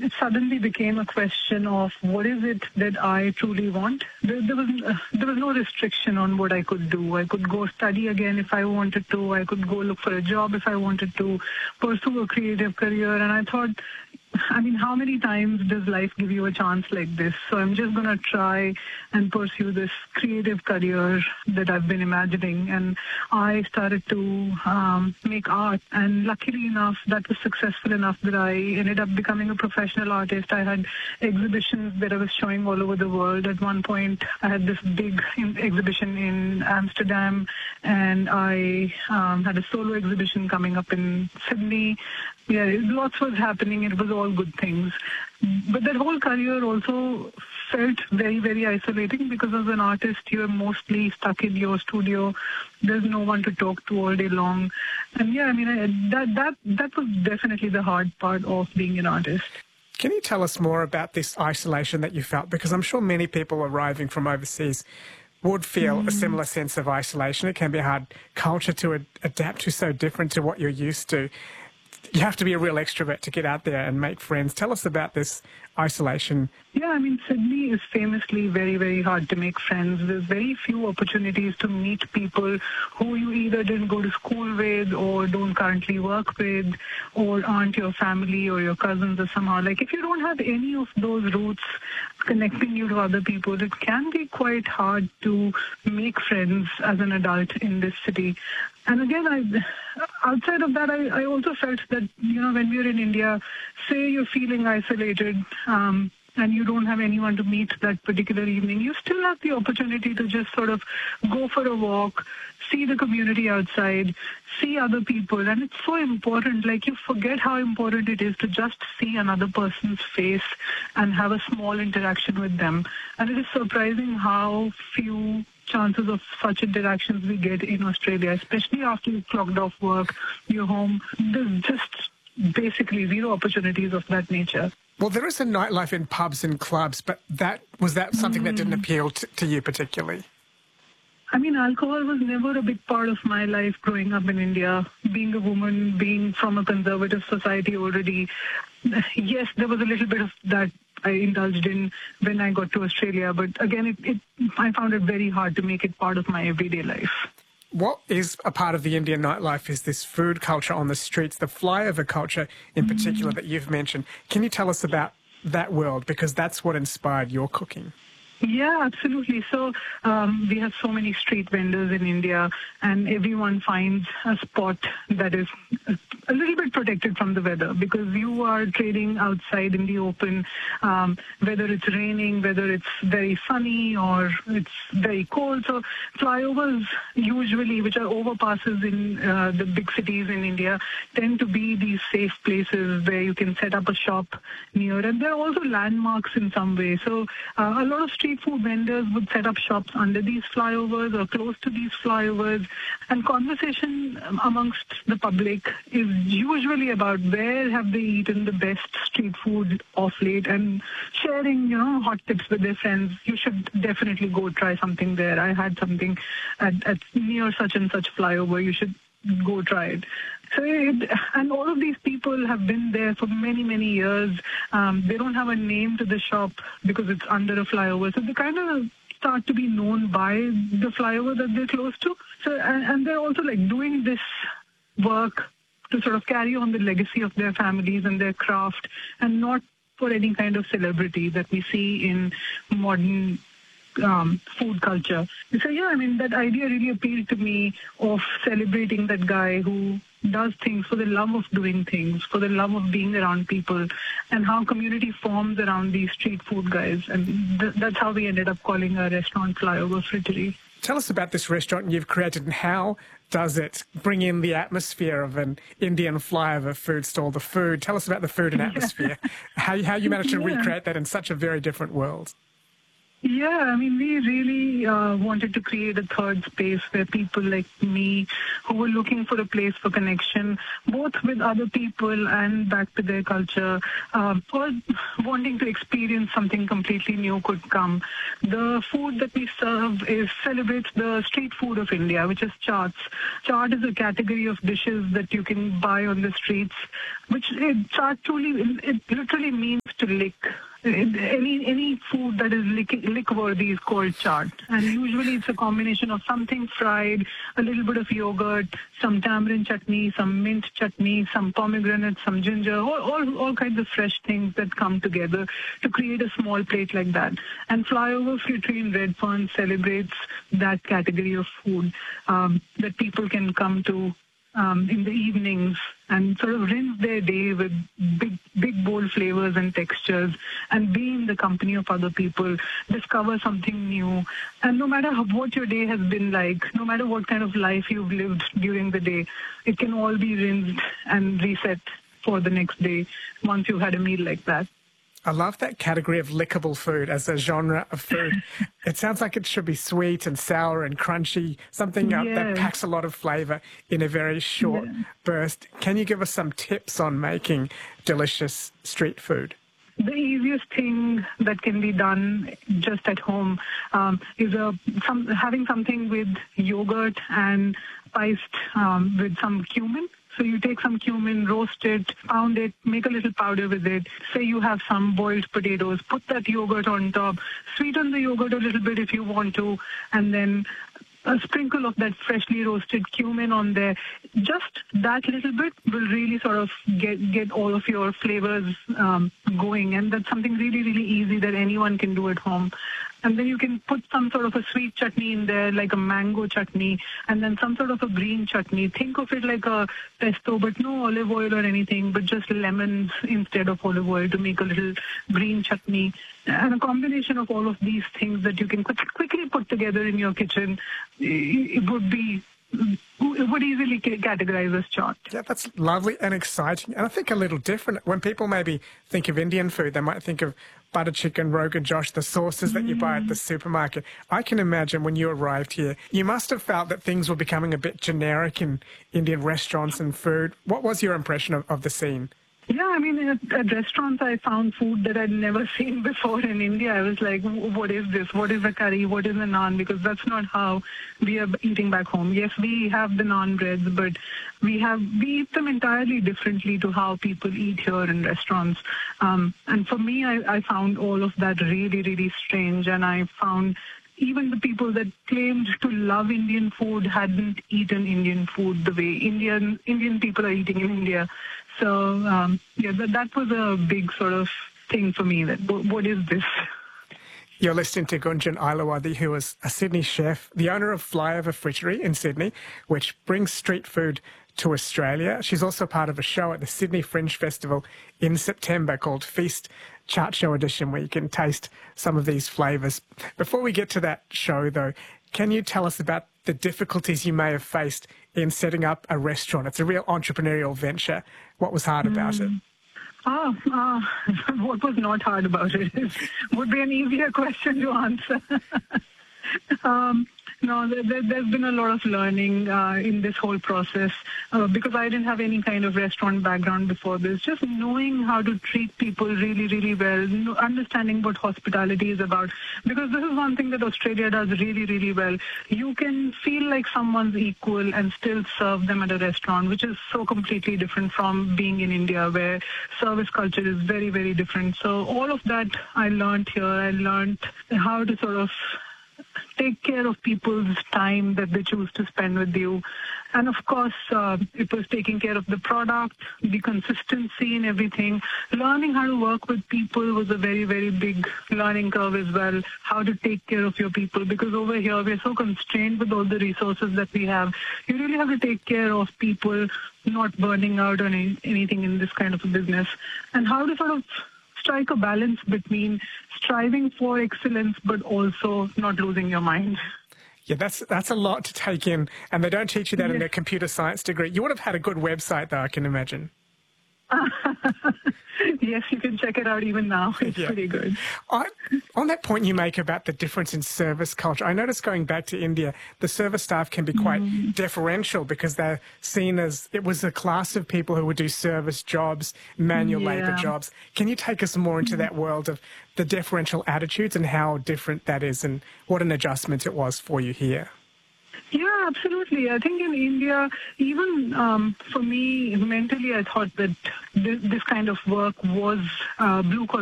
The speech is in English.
it suddenly became a question of what is it that I truly want. There was no restriction on what I could do. I could go study again if I wanted to. I could go look for a job if I wanted to, pursue a creative career. And I thought, I mean, how many times does life give you a chance like this? So I'm just going to try and pursue this creative career that I've been imagining. And I started to make art. And luckily enough, that was successful enough that I ended up becoming a professional artist. I had exhibitions that I was showing all over the world. At one point, I had this big exhibition in Amsterdam, and I had a solo exhibition coming up in Sydney. Yeah, lots was happening. It was all good things. But that whole career also felt very, very isolating because as an artist, you're mostly stuck in your studio. There's no one to talk to all day long. And yeah, I mean, that was definitely the hard part of being an artist. Can you tell us more about this isolation that you felt? Because I'm sure many people arriving from overseas would feel a similar sense of isolation. It can be a hard culture to adapt to, so different to what you're used to. You have to be a real extrovert to get out there and make friends. Tell us about this isolation. Yeah, I mean, Sydney is famously very, very hard to make friends. There's very few opportunities to meet people who you either didn't go to school with or don't currently work with or aren't your family or your cousins or somehow. Like, if you don't have any of those roots connecting you to other people, it can be quite hard to make friends as an adult in this city. And again, outside of that, I also felt that, you know, when we were in India, say you're feeling isolated and you don't have anyone to meet that particular evening, you still have the opportunity to just sort of go for a walk, see the community outside, see other people. And it's so important, like you forget how important it is to just see another person's face and have a small interaction with them. And it is surprising how few chances of such interactions we get in Australia, especially after you've clocked off work, you're home. There's just basically zero opportunities of that nature. Well, there is a nightlife in pubs and clubs, but was that something that didn't appeal to you particularly? I mean, alcohol was never a big part of my life growing up in India. Being a woman, being from a conservative society already, yes, there was a little bit of that I indulged in when I got to Australia. But again, I found it very hard to make it part of my everyday life. What is a part of the Indian nightlife is this food culture on the streets, the flyover culture in particular that you've mentioned. Can you tell us about that world? Because that's what inspired your cooking. Yeah, absolutely. So we have so many street vendors in India, and everyone finds a spot that is a little bit protected from the weather because you are trading outside in the open, whether it's raining, whether it's very sunny or it's very cold. So flyovers usually, which are overpasses in the big cities in India, tend to be these safe places where you can set up a shop near. And they're also landmarks in some way. So a lot of street food vendors would set up shops under these flyovers or close to these flyovers, and conversation amongst the public is usually about where have they eaten the best street food of late and sharing, you know, hot tips with their friends. You should definitely go try something there. I had something at near such and such flyover. You should go try it. So and all of these people have been there for many, many years. They don't have a name to the shop because it's under a flyover. So they kind of start to be known by the flyover that they're close to. So and they're also like doing this work to sort of carry on the legacy of their families and their craft, and not for any kind of celebrity that we see in modern food culture. So yeah, I mean, that idea really appealed to me of celebrating that guy who does things for the love of doing things, for the love of being around people, and how community forms around these street food guys. And that's how we ended up calling our restaurant Flyover Frittery. Tell us about this restaurant you've created and how does it bring in the atmosphere of an Indian flyover food stall, the food. Tell us about the food and atmosphere, how you managed to recreate that in such a very different world. Yeah, I mean, we really wanted to create a third space where people like me who were looking for a place for connection, both with other people and back to their culture, or wanting to experience something completely new could come. The food that we serve celebrates the street food of India, which is chaats. Chaat is a category of dishes that you can buy on the streets, chaat it literally means to lick. Any food that is lick-worthy is called chaat. And usually it's a combination of something fried, a little bit of yogurt, some tamarind chutney, some mint chutney, some pomegranate, some ginger, all kinds of fresh things that come together to create a small plate like that. And Flyover Frittery in Redfern celebrates that category of food that people can come to in the evenings and sort of rinse their day with big, bold flavors and textures and be in the company of other people, discover something new. And no matter what your day has been like, no matter what kind of life you've lived during the day, it can all be rinsed and reset for the next day once you've had a meal like that. I love that category of lickable food as a genre of food. It sounds like it should be sweet and sour and crunchy, something that packs a lot of flavour in a very short burst. Can you give us some tips on making delicious street food? The easiest thing that can be done just at home is having something with yogurt and spiced with some cumin. So you take some cumin, roast it, pound it, make a little powder with it. Say you have some boiled potatoes, put that yogurt on top, sweeten the yogurt a little bit if you want to, and then a sprinkle of that freshly roasted cumin on there. Just that little bit will really sort of get all of your flavors going. And that's something really, really easy that anyone can do at home. And then you can put some sort of a sweet chutney in there, like a mango chutney, and then some sort of a green chutney. Think of it like a pesto, but no olive oil or anything, but just lemons instead of olive oil to make a little green chutney. And a combination of all of these things that you can quickly put together in your kitchen, it would easily categorize as chaat. Yeah, that's lovely and exciting, and I think a little different. When people maybe think of Indian food, they might think of butter chicken, Rogan Josh, the sauces that you buy at the supermarket. I can imagine when you arrived here, you must have felt that things were becoming a bit generic in Indian restaurants and food. What was your impression of the scene? Yeah, I mean, at restaurants, I found food that I'd never seen before in India. I was like, what is this? What is a curry? What is a naan? Because that's not how we are eating back home. Yes, we have the naan breads, but we eat them entirely differently to how people eat here in restaurants. And for me, I found all of that really, really strange. And I found even the people that claimed to love Indian food hadn't eaten Indian food the way Indian people are eating in India. So, that was a big sort of thing for me, that what is this? You're listening to Gunjan Ailawadhi, who is a Sydney chef, the owner of Flyover Frittery in Sydney, which brings street food to Australia. She's also part of a show at the Sydney Fringe Festival in September called Feast Chaat Show Edition, where you can taste some of these flavours. Before we get to that show, though, can you tell us about the difficulties you may have faced in setting up a restaurant? It's a real entrepreneurial venture. What was hard about it? What was not hard about it would be an easier question to answer. No, there's been a lot of learning in this whole process because I didn't have any kind of restaurant background before this. Just knowing how to treat people really, really well, understanding what hospitality is about. Because this is one thing that Australia does really, really well. You can feel like someone's equal and still serve them at a restaurant, which is so completely different from being in India, where service culture is very, very different. So all of that I learned here. I learned how to sort of take care of people's time that they choose to spend with you. And of course, it was taking care of the product, the consistency in everything. Learning how to work with people was a very, very big learning curve as well, how to take care of your people. Because over here, we're so constrained with all the resources that we have. You really have to take care of people not burning out on anything in this kind of a business. And how to sort of strike a balance between striving for excellence but also not losing your mind. Yeah, that's a lot to take in, and they don't teach you that in a computer science degree. You would have had a good website, though, I can imagine. Yes, you can check it out even now. It's pretty good. On that point you make about the difference in service culture, I noticed going back to India, the service staff can be quite deferential because they're seen as, it was a class of people who would do service jobs, manual labour jobs. Can you take us more into that world of the deferential attitudes and how different that is and what an adjustment it was for you here? Yeah, absolutely. I think in India, even for me, mentally, I thought that this kind of work was blue-collar